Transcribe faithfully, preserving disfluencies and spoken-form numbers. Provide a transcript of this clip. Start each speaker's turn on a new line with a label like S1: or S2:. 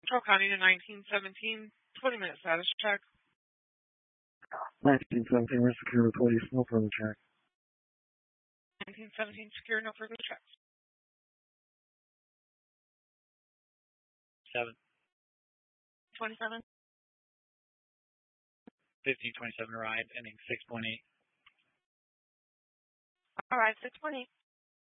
S1: Control County to nineteen seventeen, twenty minute status check.
S2: nineteen seventeen, we're secure with police, no further check.
S1: nineteen seventeen, secure, no further checks.
S3: seven.
S1: twenty-seven.
S3: fifteen twenty-seven arrived, ending six point eight.
S1: Arrived six point eight.